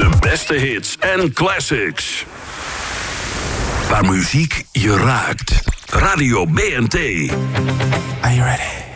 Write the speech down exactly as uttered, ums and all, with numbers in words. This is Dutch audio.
De beste hits en classics. Waar muziek je raakt. Radio B N T. Are you ready?